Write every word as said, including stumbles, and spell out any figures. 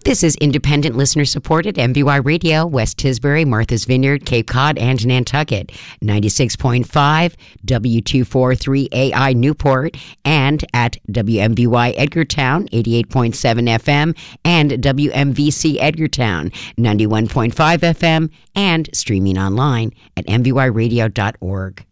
This is independent listener-supported M V Y Radio, West Tisbury, Martha's Vineyard, Cape Cod, and Nantucket, ninety-six point five, W two forty-three A I Newport, and at W M V Y Edgartown, eighty-eight point seven F M, and W M V C Edgartown, ninety-one point five F M, and streaming online at m v y radio dot org.